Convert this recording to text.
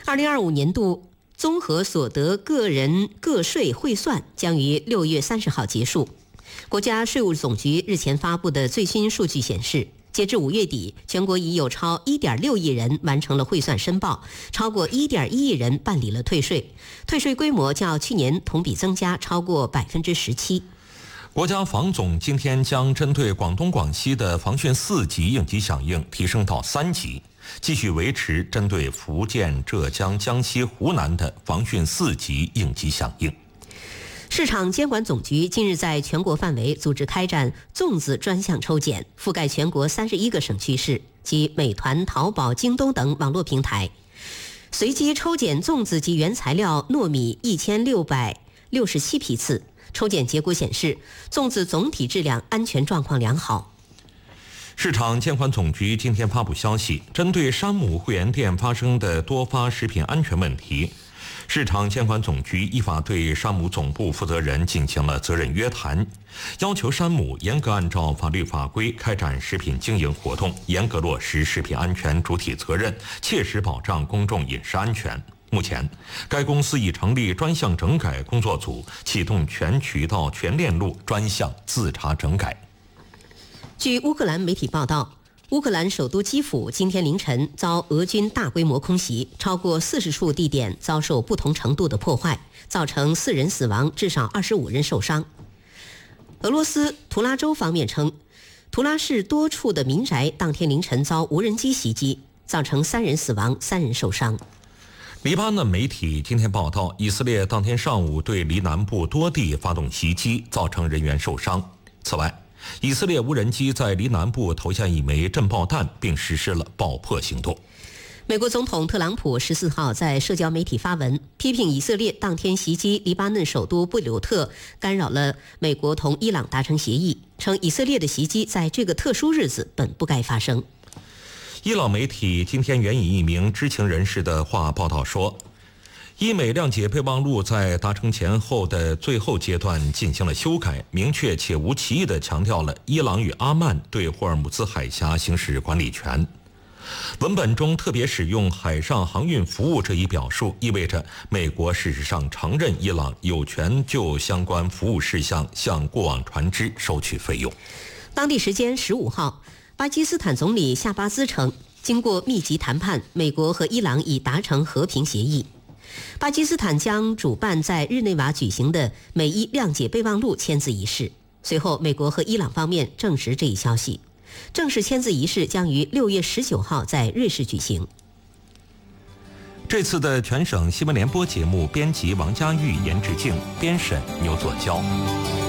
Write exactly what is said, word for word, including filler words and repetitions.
二零二五年度综合所得个人个税汇算将于六月三十号结束。国家税务总局日前发布的最新数据显示，截至五月底，全国已有超 一点六亿人完成了汇算申报，超过 一点一亿人办理了退税，退税规模较去年同比增加超过百分之十七。 国家防总今天将针对广东、广西的防汛四级应急响应提升到三级，继续维持针对福建、浙江、江西、湖南的防汛四级应急响应。 市场监管总局近日在全国范围组织开展粽子专项抽检，覆盖全国三十一个省区市及美团、淘宝、京东等网络平台，随机抽检粽子及原材料糯米一千六百六十七批次。抽检结果显示，粽子总体质量安全状况良好。 市场监管总局今天发布消息，针对山姆会员店发生的多发食品安全问题，市场监管总局依法对山姆总部负责人进行了责任约谈，要求山姆严格按照法律法规开展食品经营活动，严格落实食品安全主体责任，切实保障公众饮食安全。目前，该公司已成立专项整改工作组，启动全渠道、全链路专项自查整改。 据乌克兰媒体报道，乌克兰首都基辅今天凌晨遭俄军大规模空袭，超过四十处地点遭受不同程度的破坏，造成四人死亡，至少二十五人受伤。俄罗斯图拉州方面称，图拉市多处的民宅当天凌晨遭无人机袭击，造成三人死亡，三人受伤。 黎巴嫩媒体今天报道，以色列当天上午对黎南部多地发动袭击，造成人员受伤。此外，以色列无人机在黎南部投下一枚震爆弹，并实施了爆破行动。 美国总统特朗普十四号在社交媒体发文，批评以色列当天袭击黎巴嫩首都贝鲁特，干扰了美国同伊朗达成协议，称以色列的袭击在这个特殊日子本不该发生。 伊朗媒体今天援引一名知情人士的话报道说，伊美谅解备忘录在达成前后的最后阶段进行了修改，明确且无歧义地强调了伊朗与阿曼对霍尔木兹海峡行使管理权。文本中特别使用海上航运服务这一表述，意味着美国事实上承认伊朗有权就相关服务事项向过往船只收取费用。 当地时间十五号，巴基斯坦总理夏巴兹称，经过密集谈判，美国和伊朗已达成和平协议。巴基斯坦将主办在日内瓦举行的美伊谅解备忘录签字仪式。随后，美国和伊朗方面证实这一消息。正式签字仪式将于六月十九号在瑞士举行。 这次的全省新闻联播节目编辑王佳玉、严志静，编审牛作娇。